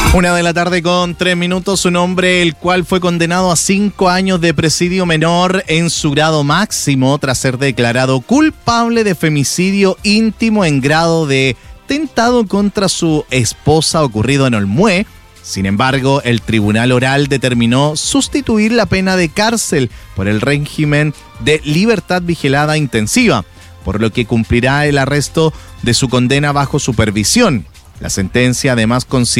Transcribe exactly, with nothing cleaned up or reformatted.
Una de la tarde con tres minutos, un hombre el cual fue condenado a cinco años de presidio menor en su grado máximo tras ser declarado culpable de femicidio íntimo en grado de tentado contra su esposa ocurrido en Olmué. Sin embargo, el tribunal oral determinó sustituir la pena de cárcel por el régimen de libertad vigilada intensiva, por lo que cumplirá el arresto de su condena bajo supervisión. La sentencia además considera